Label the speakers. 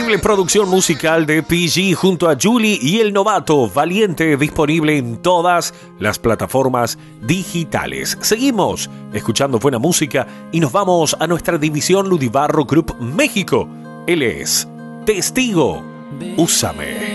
Speaker 1: increíble producción musical de PG junto a Julie y El Novato, Valiente, disponible en todas las plataformas digitales. Seguimos escuchando buena música y nos vamos a nuestra división Ludibarro Group México. Él es Testigo, Úsame.